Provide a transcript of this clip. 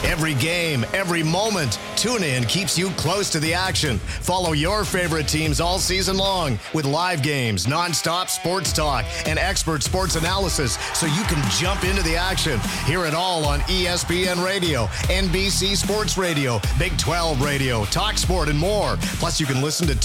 Every game, every moment, TuneIn keeps you close to the action. Follow your favorite teams all season long with live games, nonstop sports talk, and expert sports analysis so you can jump into the action. Hear it all on ESPN Radio, NBC Sports Radio, Big 12 Radio, Talk Sport, and more. Plus, you can listen to